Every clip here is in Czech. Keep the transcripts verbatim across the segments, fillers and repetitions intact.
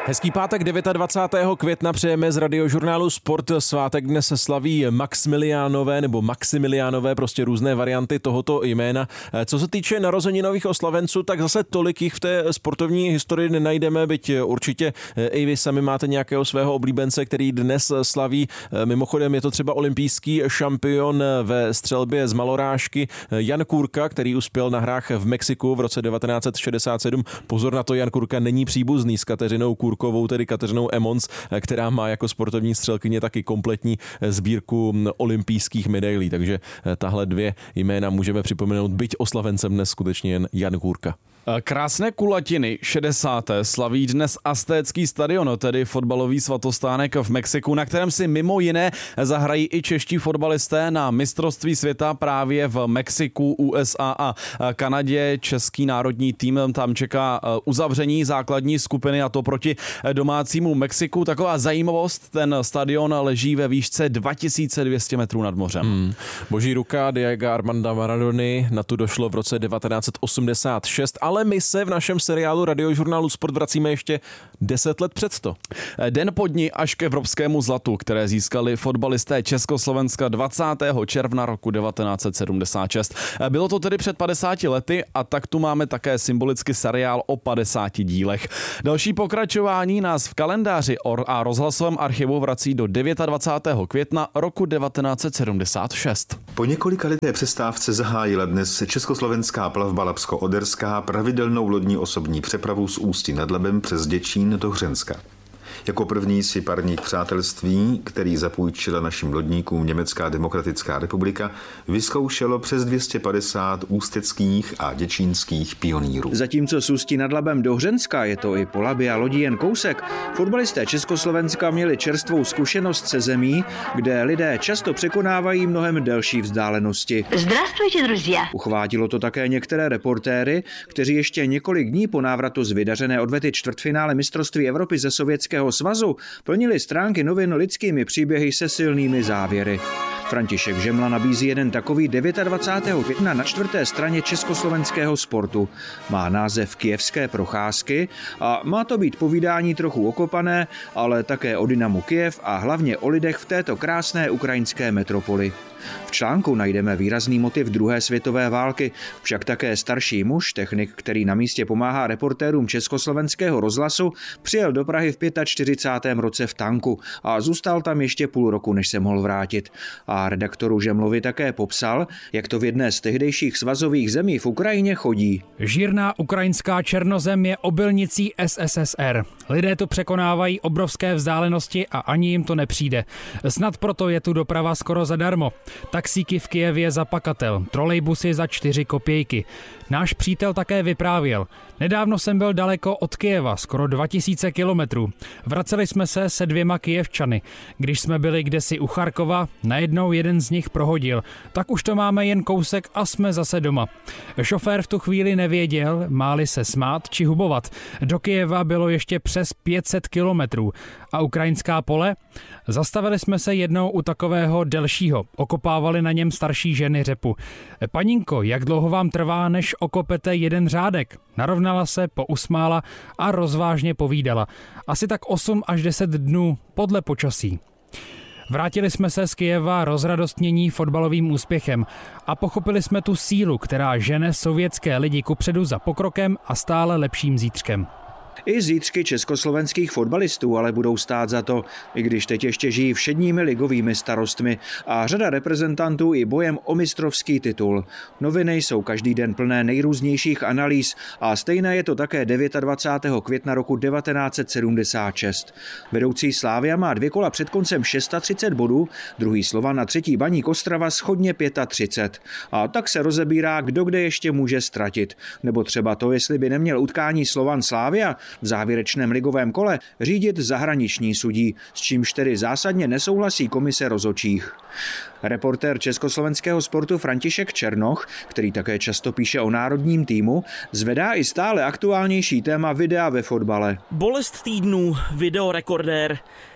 Hezký pátek dvacátého devátého května přejeme z Radiožurnálu Sport. Svátek dnes slaví Maximiliánové nebo Maximiliánové, prostě různé varianty tohoto jména. Co se týče narozeninových oslavenců, tak zase tolik jich v té sportovní historii nenajdeme, byť určitě i vy sami máte nějakého svého oblíbence, který dnes slaví. Mimochodem je to třeba olympijský šampion ve střelbě z malorážky Jan Kůrka, který uspěl na hrách v Mexiku v roce devatenáct set šedesát sedm. Pozor na to, Jan Kůrka není příbuzný s Kateřinou Kůrkovou, tedy Kateřinou Emons, která má jako sportovní střelkyně taky kompletní sbírku olympijských medailí, takže tahle dvě jména můžeme připomenout, byť oslavencem dnes skutečně jen Jan Kůrka. Krásné kulatiny šedesáté slaví dnes Aztécký stadion, tedy fotbalový svatostánek v Mexiku, na kterém si mimo jiné zahrají i čeští fotbalisté na mistrovství světa právě v Mexiku, U S A a Kanadě. Český národní tým tam čeká uzavření základní skupiny, a to proti domácímu Mexiku. Taková zajímavost, ten stadion leží ve výšce dva tisíce dvě stě metrů nad mořem. Hmm. Boží ruka Diego Armanda Maradony, na tu došlo v roce devatenáct set osmdesát šest, ale my se v našem seriálu Radiožurnálu Sport vracíme ještě deset let před to. Den po dni až k evropskému zlatu, které získali fotbalisté Československa dvacátého června roku devatenáct set sedmdesát šest. Bylo to tedy před padesáti lety a tak tu máme také symbolicky seriál o padesáti dílech. Další pokračování nás v kalendáři a rozhlasovém archivu vrací do dvacátého devátého května roku devatenáct set sedmdesát šest. Po několika leté přestávce zahájila dnes československá plavba Labsko-Oderská pravidelnou lodní osobní přepravu z Ústí nad Labem přes Děčín do Hřenska. Jako první si parník přátelství, který zapůjčila našim lodníkům Německá demokratická republika, vyzkoušelo přes dvě stě padesát ústeckých a děčínských pionýrů. Zatímco z Ústí nad Labem do Hřenska je to i po Labě a lodí jen kousek, fotbalisté Československa měli čerstvou zkušenost se zemí, kde lidé často překonávají mnohem delší vzdálenosti. Zdravstvujte, druzia. Uchvátilo to také některé reportéry, kteří ještě několik dní po návratu z vydařené odvety čtvrtfinále mistrovství Evropy ze Sovětského svazu plnili stránky novin lidskými příběhy se silnými závěry. František Žemla nabízí jeden takový dvacátého devátého května na čtvrté straně československého sportu. Má název Kyjevské procházky a má to být povídání trochu okopané, ale také o Dynamu Kyjev a hlavně o lidech v této krásné ukrajinské metropoli. V článku najdeme výrazný motiv druhé světové války, však také starší muž, technik, který na místě pomáhá reportérům Československého rozhlasu, přijel do Prahy v čtyřicátém pátém roce v tanku a zůstal tam ještě půl roku, než se mohl vrátit. A redaktoru Žemlovi také popsal, jak to v jedné z tehdejších svazových zemí v Ukrajině chodí. Žírná ukrajinská černozem je obilnicí S S S R. Lidé tu překonávají obrovské vzdálenosti a ani jim to nepřijde. Snad proto je tu doprava skoro zadarmo. Taxíky v Kyjevě za pakatel, trolejbusy za čtyři kopějky. Náš přítel také vyprávěl. Nedávno jsem byl daleko od Kyjeva, skoro dva tisíce kilometrů. Vraceli jsme se se dvěma Kyjevčany. Když jsme byli kdesi u Charkova, najednou jeden z nich prohodil. Tak už to máme jen kousek a jsme zase doma. Šofér v tu chvíli nevěděl, máli se smát či hubovat. Do Kyjeva bylo ještě přes pět set kilometrů. A ukrajinská pole? Zastavili jsme se jednou u takového delšího. Okopávali na něm starší ženy řepu. Paninko, jak dlouho vám trvá, než okopete jeden řádek? Narovnala se, pousmála a rozvážně povídala. Asi tak osm až deset dnů podle počasí. Vrátili jsme se z Kyjeva rozradostnění fotbalovým úspěchem a pochopili jsme tu sílu, která žene sovětské lidi kupředu za pokrokem a stále lepším zítřkem. I zítřky československých fotbalistů ale budou stát za to, i když teď ještě žijí všedními ligovými starostmi a řada reprezentantů i bojem o mistrovský titul. Noviny jsou každý den plné nejrůznějších analýz a stejné je to také dvacátého devátého května roku devatenáct set sedmdesát šest. Vedoucí Slavia má dvě kola před koncem třicet šest bodů, druhý Slovan a třetí Baník Ostrava shodně třicet pět. A tak se rozebírá, kdo kde ještě může ztratit. Nebo třeba to, jestli by neměl utkání Slovan Slavia v závěrečném ligovém kole řídit zahraniční sudí, s čímž tedy zásadně nesouhlasí komise rozhodčích. Reportér československého sportu František Černoch, který také často píše o národním týmu, zvedá i stále aktuálnější téma videa ve fotbale. Bolest týdnů, videorekordér.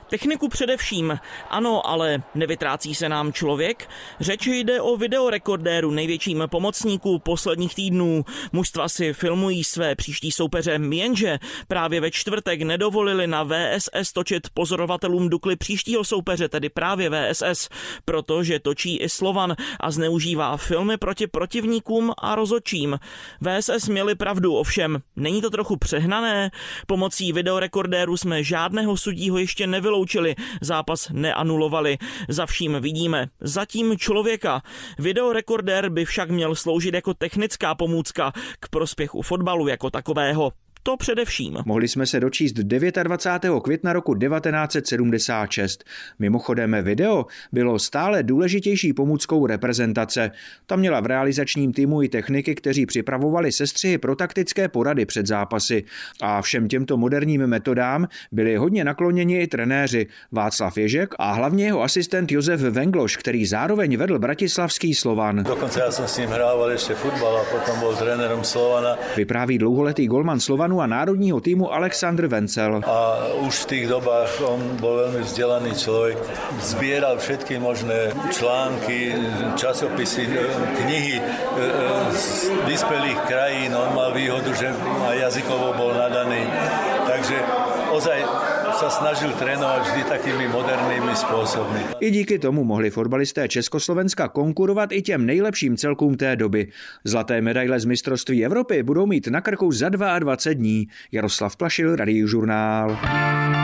Techniku především, ano, ale nevytrácí se nám člověk? Řeč jde o videorekordéru, největším pomocníku posledních týdnů. Mužstva si filmují své příští soupeře, jenže právě ve čtvrtek nedovolili na V S S točit pozorovatelům Dukly příštího soupeře, tedy právě V S S, protože točí i Slovan a zneužívá filmy proti protivníkům a rozhodčím. V S S měli pravdu, ovšem, není to trochu přehnané? Pomocí videorekordéru jsme žádného sudího ještě nevyloučili, zápas neanulovali. Za vším vidíme zatím člověka. Videorekordér by však měl sloužit jako technická pomůcka k prospěchu fotbalu jako takového. To především. Mohli jsme se dočíst dvacátého devátého května roku devatenáct set sedmdesát šest. Mimochodem video bylo stále důležitější pomůckou reprezentace. Ta měla v realizačním týmu i techniky, kteří připravovali sestřihy pro taktické porady před zápasy. A všem těmto moderním metodám byli hodně nakloněni i trenéři Václav Ježek a hlavně jeho asistent Josef Vengloš, který zároveň vedl bratislavský Slovan. Dokonce já jsem s ním hrával ještě fotbal a potom byl trenérom Slovana. Vypráví dlouholetý golman Slovanu a národního týmu Alexandr Vencel. A už v tých dobách on bol veľmi vzdelaný človek. Zbieral všetky možné články, časopisy, knihy z vyspelých krajín. On mal výhodu, že aj jazykovo bol nadaný. Takže ozaj sa snažil trénovať vždy takými modernými spôsobmi. I díky tomu mohli fotbalisté Československa konkurovat i těm nejlepším celkům té doby. Zlaté medaile z mistrovství Evropy budou mít na krku za dvacet dva dní. Jaroslav Plašil, Radiožurnál.